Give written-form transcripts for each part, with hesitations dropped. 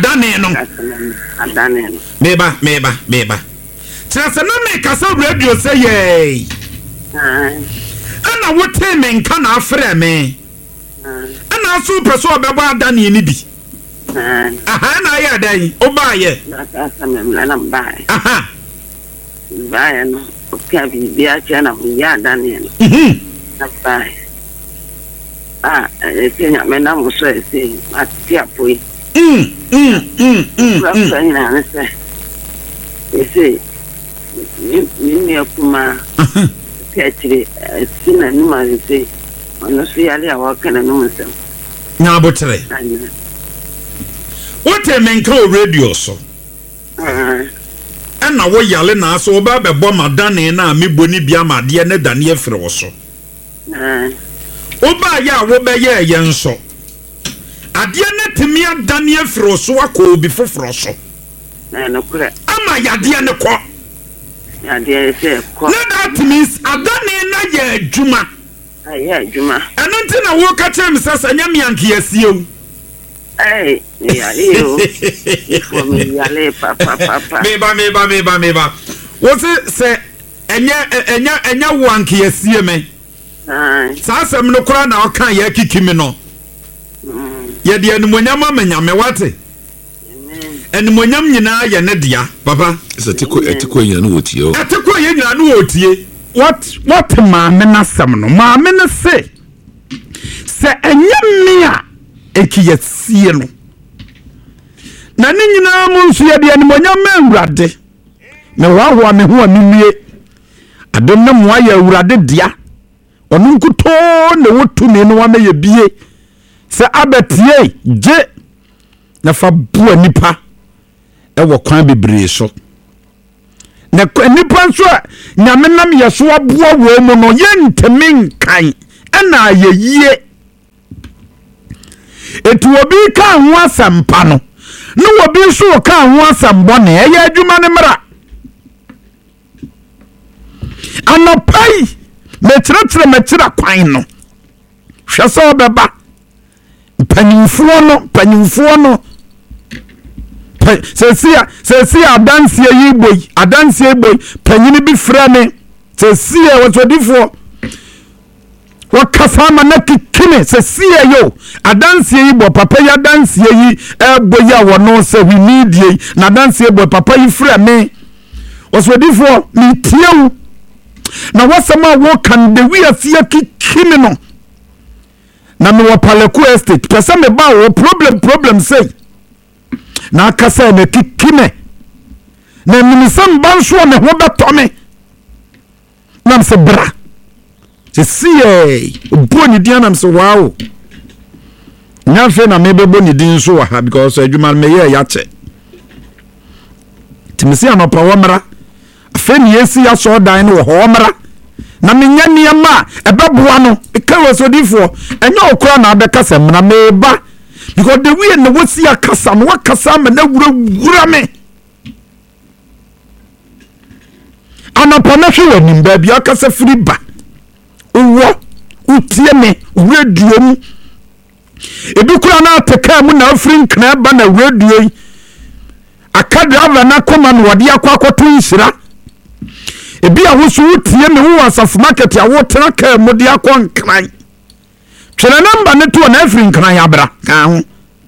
adane no meba Trasa na me kasa radio say ye ana wote me nka na afre me ana so peso obebo adane ni bi aha na ya dan obaye aha bae no ka bi bia cha na ya adane no bae enya me na mo so ese atia poi na se ese ni akuma petri sina ni ma se ono so yale awaka na no nsem nya botre wote menka o radio so na wo yale na so oba bebo madane na meboni bia made ne dane afre wo so oba ya wo be ye yenso ade ne temi adane afre wo so akọ obi foforo so no kure ama yade ne ko yade se ko that means adane na ye adwuma adwuma eno nti na wo ka chem sasa nya mianke yasie yale yo for me yale papa meba wo se enya wanke yasie me sasa me no kora na oka ya kikimi no ye de enumonyam amanyame wate enumonyam nyina ye ne dia papa etiko nya no wotie etiko ye nyina no wotie what maame na sam no maame na se enyam a ekiyasie no na ne nyina mo nso ye de enumonyam awurade na wahoa me ho amimie adom na mo aye awurade dia onu nkuto na wotumi no wa me ye bie se abetie je na fa bua nipa ewo kwan bebre so na nipa nso nyame nam yeso aboa wo mu no yentemi nkan na ayeye etu obi ka ho asampa no no obi nso ka ho asambo ne eye adwuma ne mra anopai mekyerɛ kwan no hwɛ sɛ obeba panyimfuo no sesia adansie boy panyini bi frɛ me sesia wotodifo wakasa ma na kikine sesia yo adansie yi bo papa ya adansie yi boy ya wono se we need yi na adansie boy papa yi frɛ me wotodifo mi tiewu na wasama wo kan de wi afia kikine no na me wo Paleku estate pesa me ba wo problem say na akasa me kikine na minisam banso me ho beto me na mse bra se sie boni dia na mse wow nya fe na me be boni din so wa ha because adwuma me ye ya che timisi anopa wo mra fe ni esi ya so dan no ho mra na menya niama ebeboa no ekawo sodifo enya okura na abekasa na meba because the way na wosi akasa no wakasa me na wura me anopa na hwe wanim ba bia akasa firi ba uwo utie me radio mu ebi kura na ateka mu na afiri nkna ba na radio yi akadra na koma no wode akwakoto nhira ebi awoso utie me wo asaf market ya wo tena ka mu de akon kran twere namba ne to na afiri nkran ya bra ka ho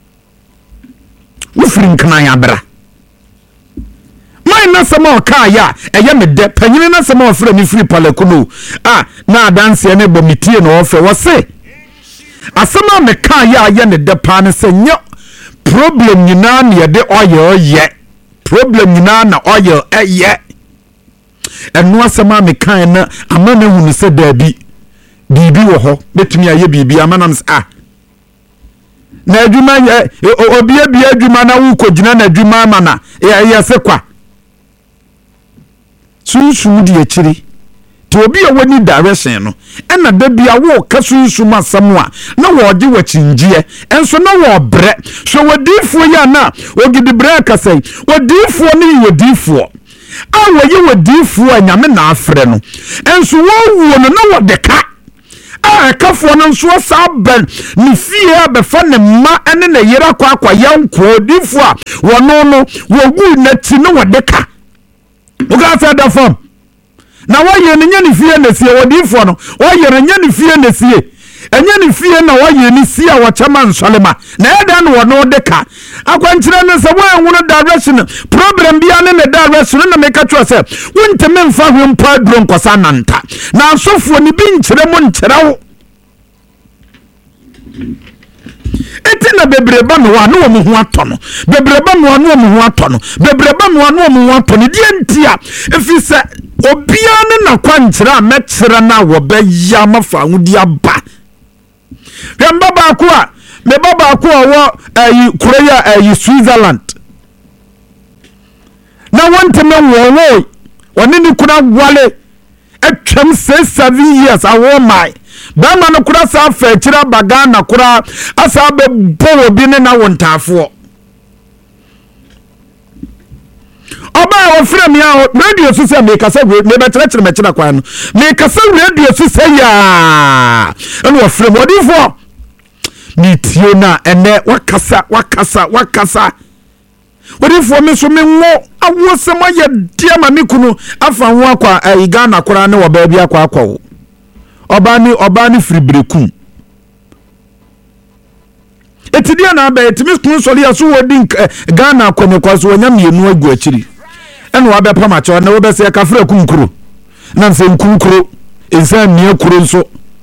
wo firi nkran ya bra mai na sama ka ya eye me de panyine na sama ofre mi firi Paleku no na adanse ne bo mitie no ofe wo se asama me ka ya ye ne de pa ne se nyo problem nyina na ye de oye problem nyina na oye eye enu asama me kan na amana hunu se dabi bibi wo ho betumi aye bibi amana ms na adwuma obia bia adwuma na wo kogina na adwuma amana ya se kwa sunsu di akiri to obi a wani direction no na da bia wo ka sunsu masam a na wo de wachingie enso na wo bre so wodifo ya na ogidi bre ka sai wodifo ni wodifo awo ye wodifo anyame na afre no enso wo wuo no na wo de ka kafo no nso sa ben ni fie be fa ne ma ene na yera kwa yanko difo a wono no wogu na ti no wodeka uga fa da fam na waye ne nya ni fie na sie wodifo no waye ne nya ni fie na sie enye ni fie na waye ni sie a wachama nsolema na eda no wono deka akwankyere ne se wo enwunu direction problem bia ne direction na meka twa se wonteme mfa hwe mpa duro nkosa nanta na asofo ni bi nkyere mo nkyerawo etina bebreba no wa no mo ho atono bebreba no no mo ho atono bebreba no no mo ho atono die ntia efise obia ne na kwankyere a mekyere na wo be ya mafa hudi aba Remember Bakua, me baba ko wo Korea Switzerland. Na wonte me wo oni ni kuna wale etwem 7 years awo mai. Ba ma no kura sa fa kira baga na kura asa be bo obi ne na wontafo. Oba wo frame ya radio so say me kasa me be tere me kira kwa no. Me kasa radio so say ya. Eno wo frame odifo ni tiona ene wakasa odifo me so me wo awosem aye dia ma me kunu afa ho akwa Ghana kora ne wo ba bia akwa oba ni fribreku etidia na ba etimi kunu so ya so wodi Ghana akwa kwa so nya mienu agu akiri ene wa be pama cho na wo be se ka fra kunkuro na se kunkuro ensa mie kuro nso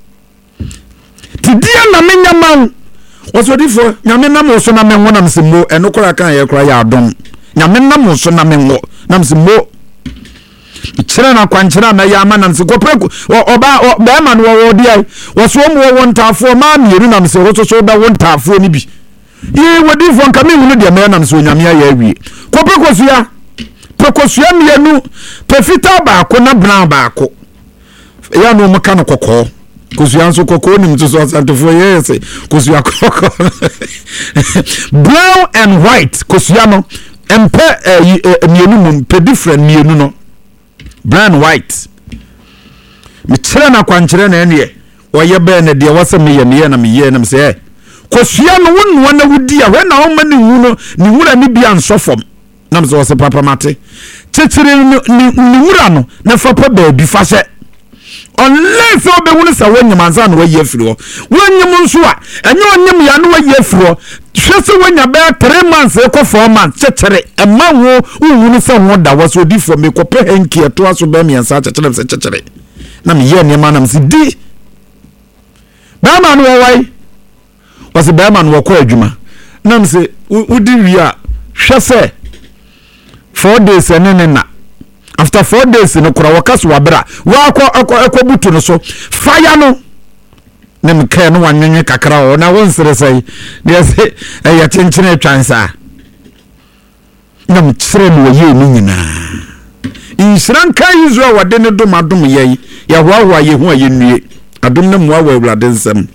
tidia na menya man wasodifo nyame nam so na menwo nam semmo eno kora kan ye kora ya adom nyame nam so na menwo nam semmo kire na kwankyere na ya ma nam se kopreku oba ba ma no wo dia waso mo wo ntafo ma mieru nam se wo so ba wo ntafo ni bi ye wodifo nka me hunu de me nam se onyame ya awie kopreku so ya prekosua mienu pefita ba ko na bran ba ko ya no mka no kokko kusuyanso kokko ni mtuso asantofo yese kusuya kokko brown and white kusuyano empe mienu mpe different mienu no brown white mikyere na kwankyere na ene oye be ne de wasem ye ne na meye na mse kusuyano wonu na wudi a we na o mani hu no ni wura ni bia nsofom na mse wose papa mate kyekere ni wura no na fa pa ba bi fa hye unless obe wonu sa wonyam anza na waye afiri ho wonyam nso a enye onyam ya na waye afiri ho hwese wonya be 3 months e ko 4 months chechere ema wo wonu sa ho da waso odifo me ko pe henki eto aso be me ansa chechere se chechere na me ye ne ma na me di ba ma no wai wase ba ma no ko adwuma na me se udi wi a hwese 4 days ene na after 4 days no kura wakaso wabra wa butu no so fire no ne mka no wanwenwe kakra o na wonsere sai de se ya chenchene twansa na mkyere no ye ni nyina insran kai Israel wade ne domadom ye ya hoahoa ye ho aye nue adom ne moa wa awurade nsem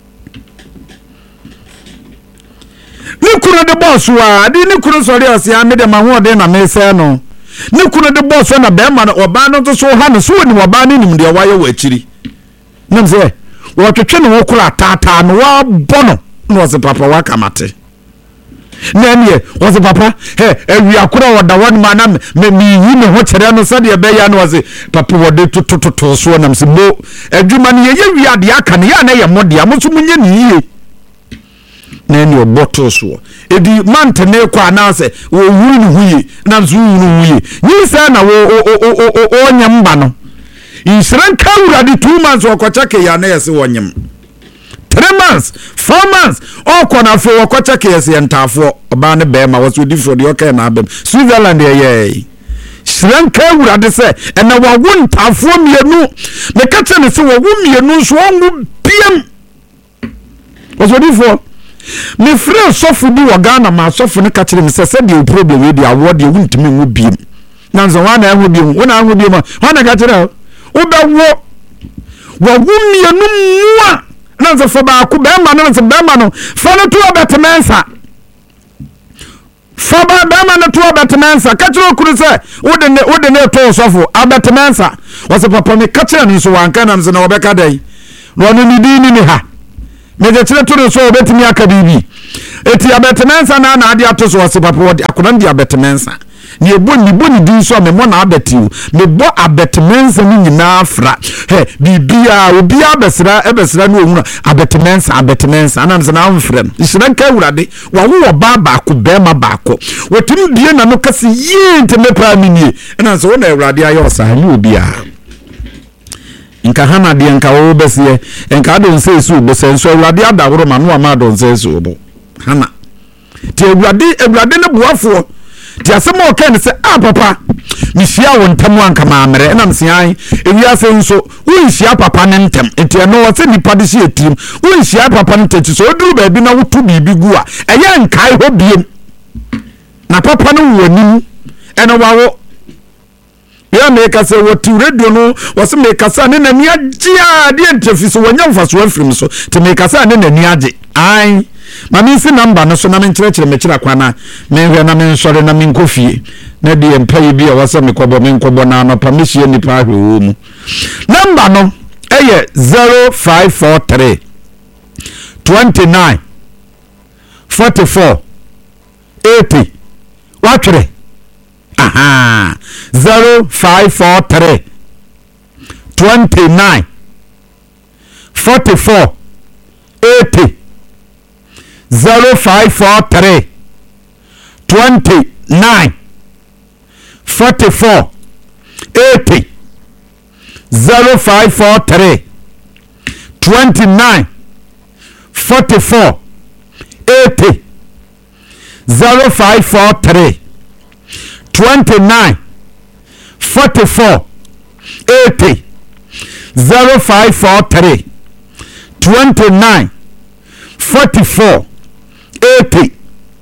ni kunu de boss wa adi ni kunu sori ose ya me de ma ho de na me se no ni kunu de boss na be ma no oba no to so ha no so ni oba ni nim de waye wa akiri nim se wo twetwe no kula tata no wa bono no se papa wa kamate na nie wo se papa ewi akura wo da won ma na me yi me ho kere no se de be ya no wo se papa wo de to so na se mo adwuma ne ye wi ade aka ne ya na ye mode amoso munye ni yie na ni oboto so edi mantene kwa na se wo wuru ni huye na zo wuru huye ni se na wo onyam ba no insran kawura di 2 months okochake ya na yese wonyam 3 months 4 months okona fe okochake yese yentafo oba ne be ma waso different de okay na abem Switzerland ye insran kawura de se ena wa wontafo mienu me kache ne se wo mienu so ongu biem waso different me free sofu bi wa Ghana ma sofu ne kachire me se de problem we dey award you ntimi nwu biem na nzo wa na enwu biem wona anwu biem wa na kachire wo be wo mienu mua na nzo fo ba ku be ma no nzo be ma no fo no to obetmensa fo ba be ma no to obetmensa kachire okuru se wo de ne to sofu obetmensa wo se papa me kachire ni so wanka na nzo na obeka dai no no ni di ni ha me je kire to no so obetimi aka bibi eti abetemensa na ade ato so wase papa wode akona ndi abetemensa ni ebo ni boni di so me mo na abetiu me bo abetemensa ni nyina afra he bibia obia ebesra no ohunu abetemensa anam se na amfrem isira nka awurade wa wo ba ko bema ba ko wotim die na no kase yi nteme pa minie na so wo na awurade ayo osan ni obia nka hana de nka wo bese nka do nse su bo senso awurade adaworo ma no ama do nse su bo hana ti awurade ne buafo ti asemo oken se papa mi hia wo ntam anka maamere na msian ewia se nso wo hia papa ne ntam enti no wo se nipa de hia tim wo hia papa ne tati so oduru ba bi na wotu bibi gu a eye nkai ho biem na papa no wonim eno wawo ya me ka se wotu radio no wo se me ka sa ne na ni agea de entrefi so wonya mfaso afrim so te me ka sa ne na ni age ai mami si number no so na menkyerɛkyerɛ mekira kwana menhwɛ na mensɔre na menkofie na de empai bi a wasa menkɔbɔ na no permission nipa ahwɛ wo mu number no ɛyɛ 0543 29 44 80 watwere 0543 29 44 80 0543 29 44 80 0543 29 44 80 0543 29 44 80 0543 29 44 80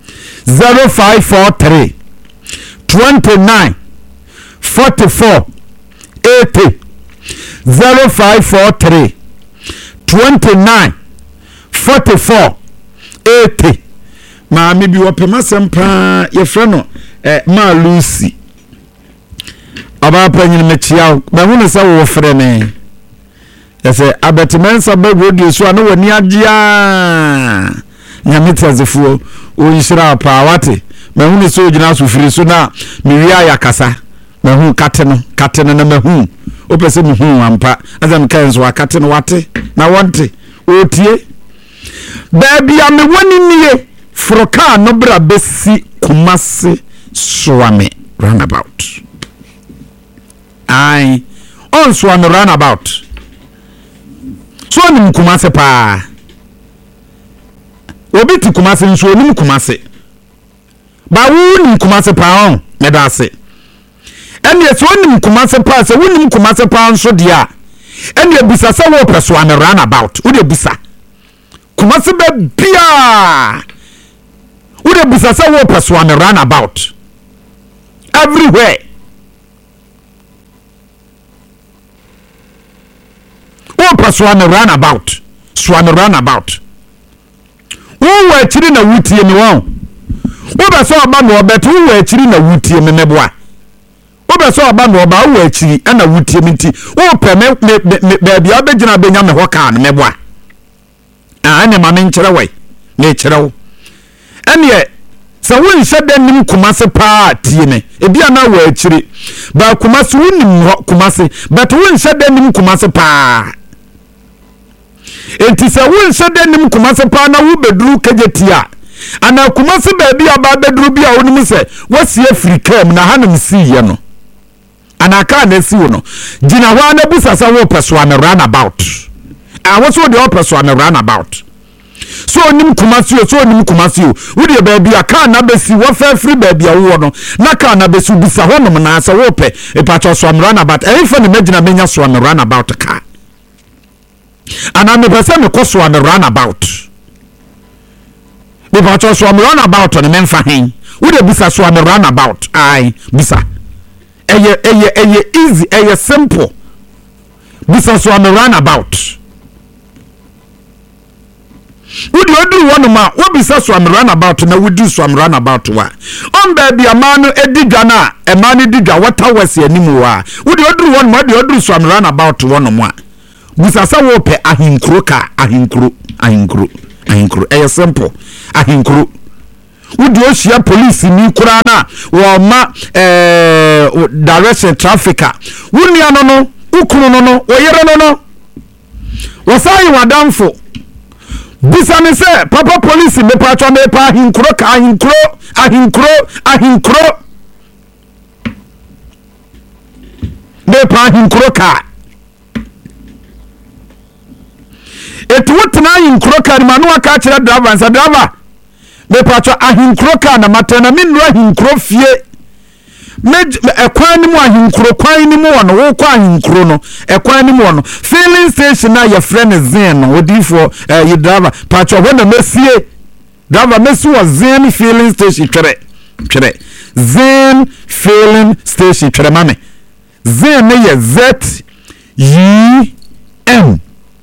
0543 29 44 80 0543 29 44 80 maami bi wopema sempa ye freno ma Lucy aba panyin mechia ba hunu se wo frene ese abetemensa ba radio so na wani agea nyametazefuo onhyira pa wate mahunu so gina so firi so na miwia ya kasa mahu kate no na mahu opese muhu ampa azam kanzo akate no wate na wonte otie baby am woni nie froka no bra besi kumase swame runabout ai on swame runabout so nim kumase pa obi ti kumase nso nim kumase ba wu nim kumase pa on medase ene so nim kumase pa se wu nim kumase pa nso dia ene bisa se wo preso an runabout wo de bisa kumase be bia wo de bisa se wo preso an runabout everywhere wo preso an runabout swan runabout wo wa chiri na wutie ni won wo be so oba no obeto wo wa chiri na wutie me meboa wo be so oba no oba wo wa chiri na wutie me nti wo pe me bia begina benya me ho ka no meboa anya ma me nkyere wai me kyere wo ene se wo nhye da nim kumase pa tie me ebia na wo chiri ba kumase wo nim kumase but wo nhye da nim kumase pa enti se wo nhye da nim kumase pa na wo beduru kajetia ana kumase ba bia ba beduru bia wo nim se wasi afrikam na hanim siye no ana ka na si wo no gina ho na busa sa wo peso am runabout a wo so de wo peso am runabout so nim kumase wo de ba bia ka na besi wo fa free ba bia wo no na ka na besi busa ho no na sa wo pe e pa cho so am runabout e fa ne magina menya so am runabout ka ana me pese me koso an runabout me pa cho so am runabout no me mfa hen wo de bisa so am runabout ai bisa eye easy eye simple bisa so am runabout wo de oduru wono ma wo bisa so am runabout na wo du so am runabout wa on ba bia ma no edigwa na e ma no digwa water wase animu wa wo de oduru wono ma de oduru so am runabout wono mo a busasa wo pe ahinkuro ka ahinkuro e simple ahinkuro wodi ohia police ni kura na wo ma direction traffic woni ano no ukunu no wo yere no wo sai wadamfo bisane se papa police me pa twa me pa ahinkuro ka ahinkuro me pa ahinkuro ka etu wotena ahinkuro ka ma no aka kire driver sa driver me pa twa ahinkuro ka na matana me no ahinkuro fie me ekwan ni mu ahinkuro kwan ni mu wono wo kwa ahinkuro no ekwan ni mu wono filling station na your friend Zen no odifo you driver pa twa ho na mesie driver mesi wa Zen filling station twere Zen filling station twere mame Zen ne ye Z-E-N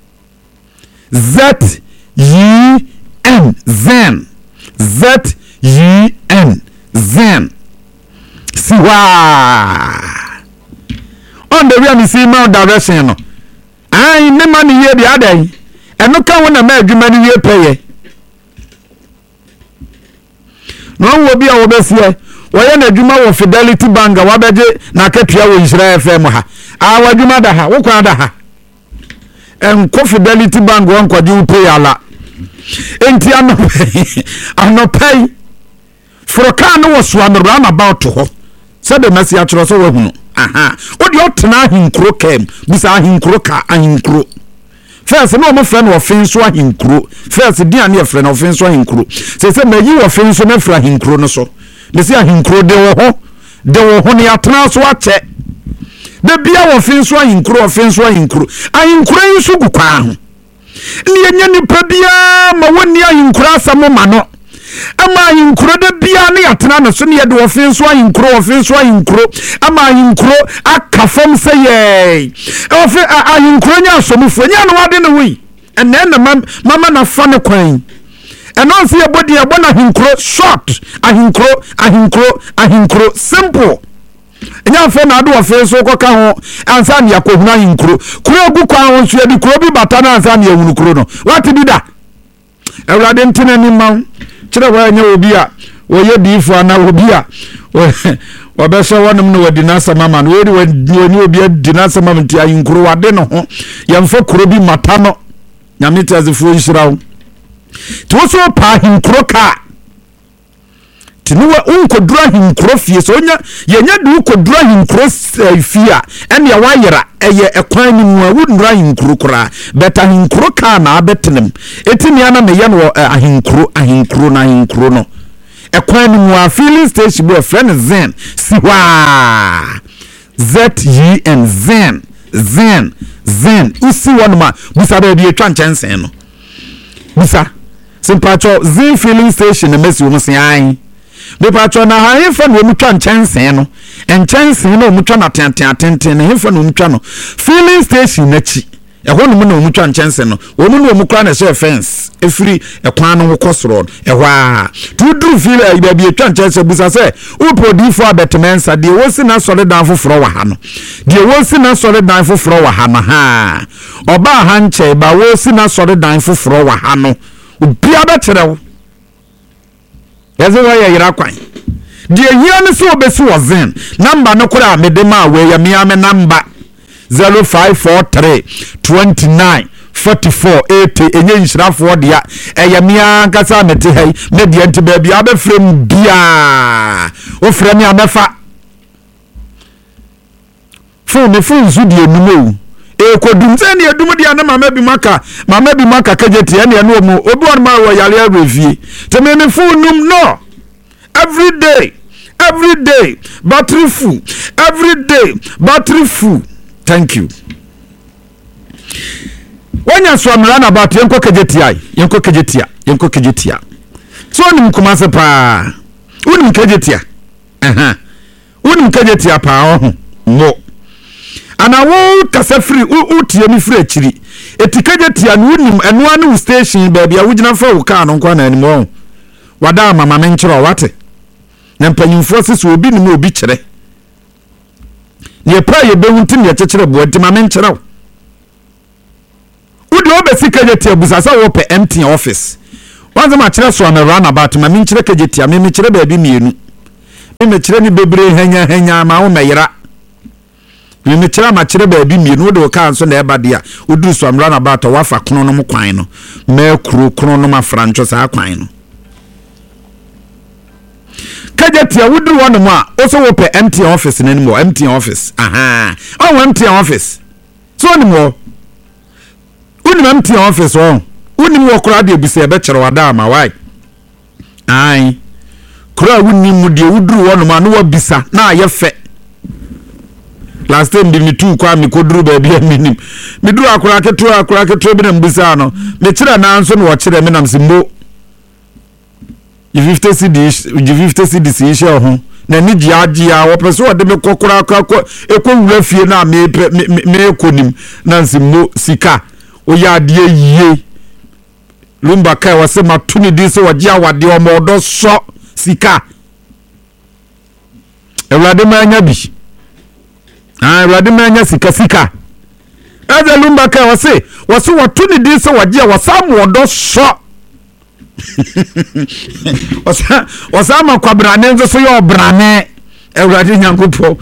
Zen Z-E-N Zen siwa on the way me see my direction no ai me man ye bi adai eno ka wona ma adwuma ni ye peye no wo bi a wo besie wo ye na adwuma wo Fidelity Bank wa beje na akatua wo Israel FM ha a wa adwuma da ha wo kwa da ha ko Fidelity Bank won kwaje wo pay ala enti anopay froka no wo so amran about ho sabe masi atro so wahunu odi otena ahinkuro kem bisa ahinkuro ka ahinkuro first no mo friend wo finso ahinkuro first dia na friend wo finso ahinkuro se meyi wo finso na fra ahinkuro no so bisi ahinkuro de wo ho ne atena so ache de bia wo finso ahinkuro ahinkuro yisu gu kwa ho ni enya ni pa bia ma woni ahinkuro asamo ma no ama ahinkuro de bia ne atena no so ne ye de wo finso ahinkuro ama ahinkuro akafam se ye ahinkuro nya asomufo nya no wade ne wi ene na mama na fa ne kwan eno se ye bodi ye bona ahinkuro short ahinkuro simple nya fa na ado wo finso ko ka ho ansa ne yakohuna ahinkuro kuro gu kwa ho so ye di kuro bi bata na ansa ne yewunu kuro no wate bi da ewrade ntena ni ma kire wa nya obi a wo ye diifo na obi a wo be so wonum no wadi na sama no we ni obi a di na sama mti ayinkuro wade no ho yemfo kuro bi mata no nyamete azefo nhirawo to so pa ayinkuro ka tinuwa unkodura ayinkuro fie so yenya du kodura ayinkuro fie a ene ya wayera eye ekwan ni mu a wudura ayinkuro kura beta ayinkuro ka na abetenem etimi ana me ye no ayinkuro no ekwan ni mu a filling station bo friend Zen siwa Z-E-N Zen usi wonuma busa be bi etwa nchensen no busa simpacho Zen filling station na mesi wo msen me pacho na ha hefa no mutwa nchensen no no mutwa na tenten na hefa no mutwa no filling station na chi eho no no mutwa nchensen no wo mu no mukra na share fence efiri ekwan no kosoro ehwa tu dru feel ba bi etwa nchensen busa se u podifo abetemensa de wo si na sole dan foforo wa ha no de wo si na sole dan foforo wa ha no ha oba ha nche ba wo si na sole dan foforo wa ha no obi abeterewo yazo ya yira kwan die hia ne so obesi wo Zen number no kura medema we ya miame number 0543 29 44 80 enye nshirafo dia eya mia nkasa mete hai media nti ba bia be frem bia o frem ya befa phone zudie numu kodum se ne adum dia na mama bi maka kageti ene no mu obi on ma wo yale arevie tememe phone num no every day battery full thank you wanya so amra na bat yenko kejetia so nim kuma se pa unim kejetia pa mo ana wo kasa free utie mi free akiri etikajetia no unim eno anu station baby a wugina fa wo ka no kwa na animo wada mama menkyero wate na mpanyimfo sisi obi ni obi kyere ne pa ye behuntim ye kyekere bo enti mama menkyero si kejetia busa sa wo pe empty office wanza ma kire so am run about ma min kire kejetia me kire ba bi mienu me kire ni bebre hanya ma wo meyira me kire ma kire ba bi mienu de wo kan so na eba de a oduru so am run about wa fa kono no mo kwan no me kuro kono no ma francho sa kwan no kejetia woduru wono mo a o so wo pe empty office na ni mo empty office oh empty office so ni mo unim empty office on unim wo kura de bise be kire wada ma why ai kura unim mu de wuduru wono ma no wa bisa na ayefe last time bi mitu kwa mi koduru ba bia minim miduru akura keto bi na mbisa no me kire na nso no wo kire me nam simbo 50 cedis ishe ho na ni giagia wo peso de me kokura wura fie na me ekonim na nsimmo sika o ya de yie lumba kai wase matuni di so waje awade o modo so sika ewlade manya bi ewlade manya sika ade lumba kai wase watuni di so waje wasam wodo so wasama kwa brane nzo so yo brane ewrade nyankopo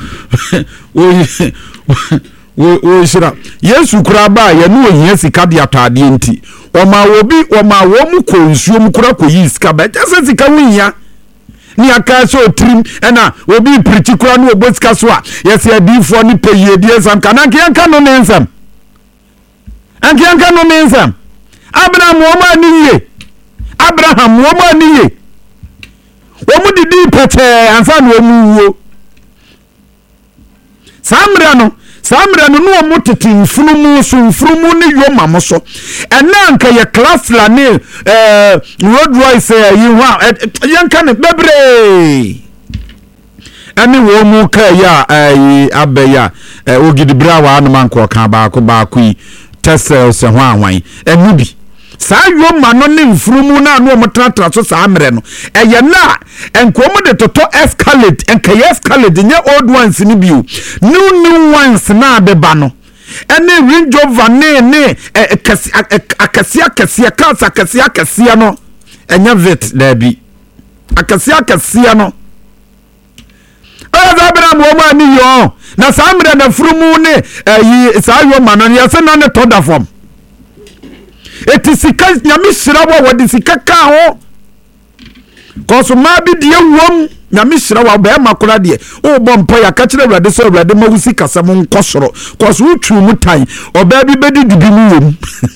wo shira yesu kura ba ya no ohia sika de atade enti o ma wo mu ko nsuo mu kura ko yi sika ba jase sika wunya ni aka so trim na obi preach kura no obo sika so a yesi adifo ni peye die sam kana nka no nensam anka no nensam abraham wo ma ni ye Abraham wo ma ni ye wo mu didi pete ansa no mu wo samra no no mo tete mfunumu ni yo mamoso ena anka ye class la ne road royce yi wa yanka ne bebre ani wo mu ka ya abeya ogidibra wa no manko ka baako yi tesel se ho anwan enubi saa yo ma no ne mfurumu na no motratra so saa mre no eye na enkomo de toto escalate enka escalate nye old ones ni biu new ones na beba no ene range over ne akasia kasa akasia no enya vet da bi akasia no azabra mo ma ni yo na saa mre na furumu ne yi saa yo ma no ya se na ne toda form etisika nyame hira wo de sika ka ho koso ma bi de wom nyame hira wo ba ma kora de o bo mpo ya ka kire awrade so awrade ma wusi kasam nkosoro koso utwu mu tan oba bi bedi dubi mu wom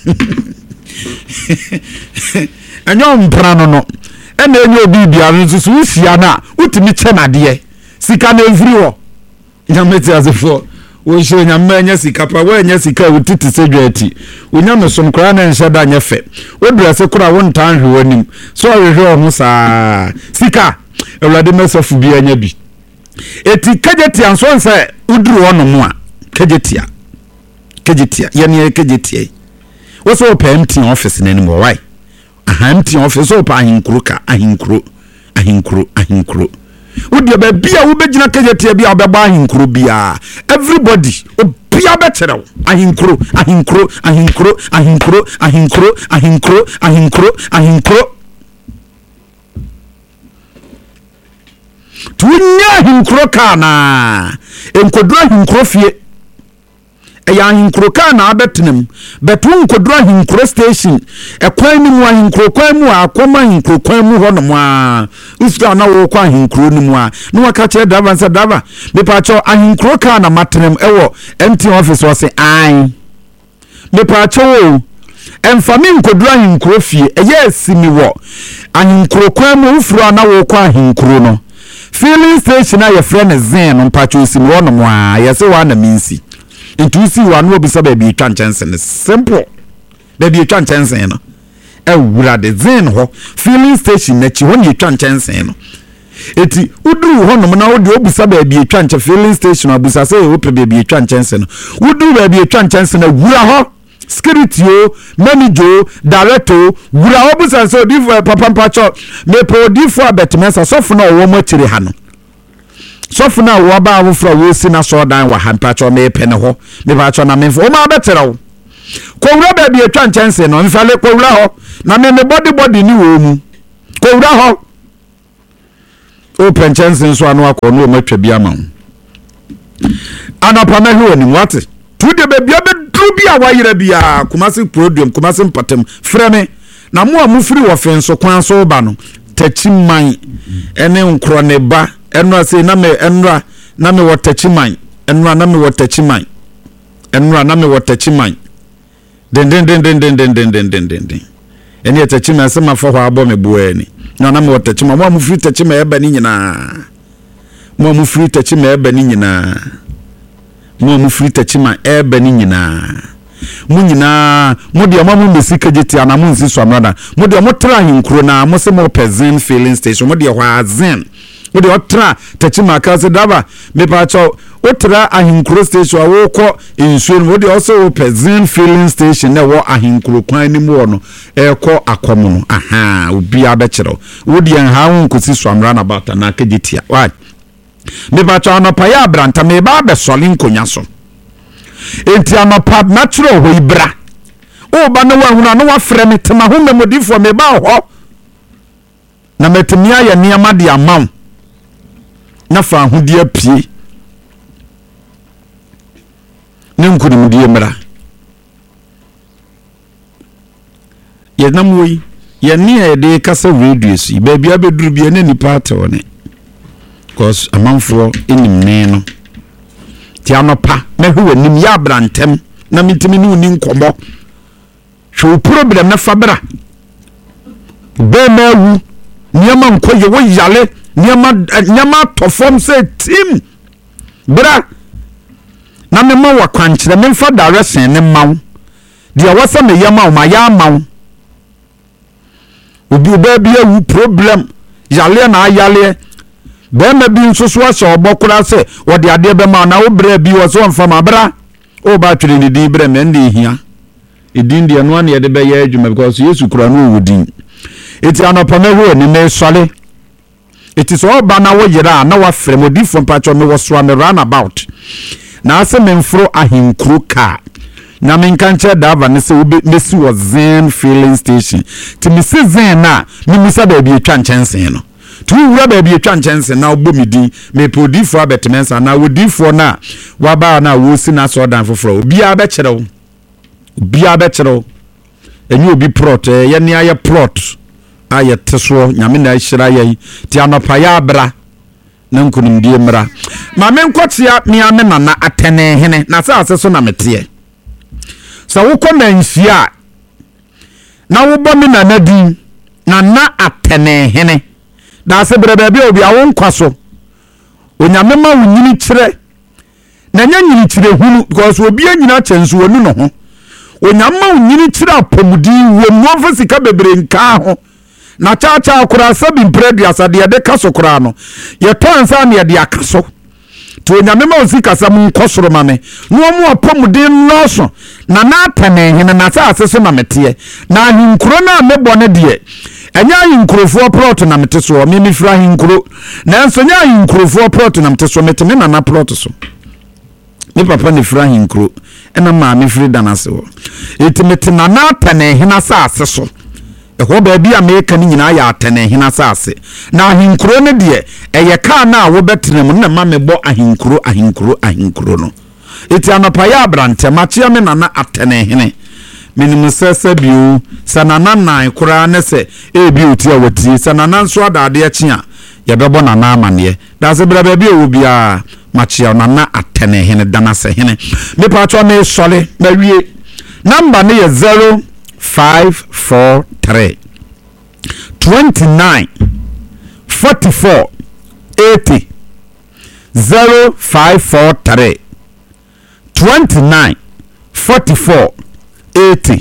anyo mpra no ena enyo obi bia no so usia na utimi chenade sika na evri wo nyame ti azefo wo hye nyame anya sika pa wo anya sika utiti sedwati unyame som kra na nhyada anya fe wo drese kra wo ntan hwe wanim so hwe ho saa sika ewlade mesofu bi anya bi eti kajetia nso nse uduru wono mu a kajetia yene kajetia wo so pa empty office na nimo why empty office so pa ahinkuro Udia be bia wo begina kajetia bia obeba ahinkuro bia everybody obia beterew ahinkuro tunya ahinkuro kana enkodura ahinkuro fie eya ahinkuro kana abetenem betu enkodura ahinkuro station ekwan ni mu ahinkuro kwan mu akoma ahinkuro kwan mu ho no mu a usika na wo kwa ahinkuro ni mu a no waka che dava nsa dava me pa cho ahinkuro kana matenem ewo empty office wose ai me pa cho emfami enkodura ahinkuro fie eye simi wo ahinkuro kwan mu ufuro na wo kwa ahinkuro no filling station na your friend zen on pacho simi wo no mu a yese wa na minsi into see one will be so baby chansen simple baby chansen no ewura de zen ho filling station na chi ho ni chansen no eti uduru ho no na wo de obusa baby chansen filling station abusa say wo pe baby chansen no uduru baby chansen na wura ho security o manager director wura obusa so di papa mpacho me po di fo abetemesa so fo na wo mo chire ha no sofu na wo ba wo fra wo si na so dan wa hampacho me pene ho me ba cho na me fo o ma betere wo Kowura ba bi etwa nchense no mfale kowura ho na me body ni wo mu kowura ho open nchense nso anu akọ no matwa bi ama anapa na hwe ni wate tu de be bia be dru bia wa yira bia Kumasi Podium Kumasi Mpatem freme na mo amufiri wo fenso kwan so ba no tachiman ene nkro ne ba eno ase na me enra na me wo tachiman enra na me wo tachiman enra na me wo tachiman den ene tachiman se ma fa ho abo me buo ani na me wo tachiman mo amufiri tachiman eba ni nyina mo amufiri tachiman eba ni nyina mo amufiri tachiman eba ni nyina mu nyina mo de mo mesika geti ana mo nsi so amrada mo de mo tra hinkro na mo se mo pezen filling station mo de ho azen mo de otra tachima ka se daba me pa cho otra ahinkro station awo ko insuo mo de also pezen filling station na wo ahinkro kwan ni mo no ko akomo no aha obi abekero wo de ha won kosi so amrada about na ka geti wa me pa cho no pa ya branta me ba be sole nkonya so enti amapa natural ho ibra o ba no wa huna no wa frɛ me tema ho memodifo me ba ho na metemia ya niama de amaw na fa ahudi apie ne nkunim die mra ye namoi ye ne e de kasa radio si ba bia beduru bia ne nipa atone cause amanfo enim ne no ti anopa na hwe nim ya brantem na mitimi ni uni nkomo hwe problem na fabra be mawu niama nkoye wo yale niama tofom se team bra na me ma wa kwankyere me fa direction ne maw dia wasa me yama ma ya maw obi ba bia wu problem yale na ayale bema bi nso so aso obokura se wode ade be ma na wo bra bi wo so mfa ma bra o ba twere ni din bra me ndi hia edin dia no an ye de be ya adwuma because Yesu kura no wudin eti anopa na ho ni me sole eti so ba na wo yira na wa frem odifo mpacho me wo so am run about na ase me mfro ahinkru ka na me nkanche dava ne se mesi wo zen filling station ti me se zen na me misa ba bi etwa nchensen no tu wura ba bi etwa nchensen na obomidi me podifo abetemensa na wodifo na wa ba na wo si na so dan foforo obi abekyerew enyu obi plot ye ne aye plot aye teso nyame na ahira ye ti anopa ya abra na nkunum die mra ma me nkotia me ame na atene hene na sa aseso na mete so wo komansia na wo bo me na din na atene hene da se brebe bi obi awon kwaso onyame ma wunyini kire na nya nyini kire hunu because obi anyina chenso wonu no ho onyame ma wunyini kire apomudi wo mo fasika bebre nka ho na cha akura sabi mpredi asade de kaso kura no ye tonsa na de akaso to onyame ma osika sam nkosoro mame no mo apomudi noso na atane hene na sa aseso na mete na hinkro na mebo ne de enya hinkrofo plot na meteso me mifra hinkro na nso nya hinkrofo plot na meteso meteme na plot so me papa ne fra hinkro ena ma me firi danase wo etimete na atane hena sa aseso eho ba bia me ka ni nyina ya atane hena sa ase na hinkro ne de eye ka na wo betrem na ma me bo ahinkro no eti anapa ya abrante machia me na atane hene minimu sese biu sanana nan kura ne se ebi oti awati sanana nso adade akya ye bebo na na amane da se bra ba bi obia machia na atene hene dana se hene me pa cho me sole na wie number ne ye 0543 29 44 80 0543 29 44 80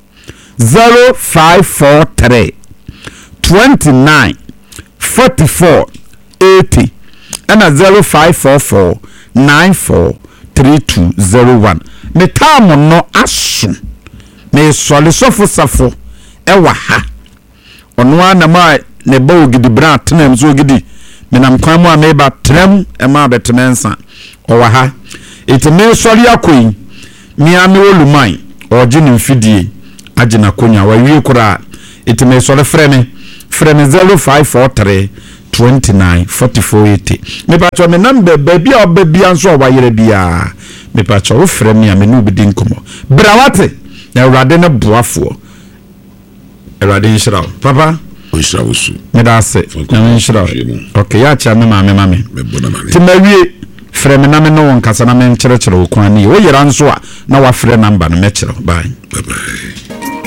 0543 29 44 80 and 0544 94 3201 me tamu no asu me sole sofo safo ewa ha onwa na ma ne ba ogidi bra tenem so ogidi me nam kwan mu ameba trem e ma betemensa owa ha iti me sole akoi mi ame oluman ɔgye mfidie agina konya wa wie kora itime sɔre frɛ me 0543 29 4480 me pa cho me number baby a obabia nso wa yere bia me pa cho wo frɛ me a me no bedi nkomo brawate na awurade ne boafo awurade nhyira papa nhyira wo su me da se na nhyira okay ya cha me ma me ti mawie frɛ me na me no won kasa na me nkyerɛkyerɛ wo kwan ni wo yera nso a na wa frɛ number no me kyerɛ bye.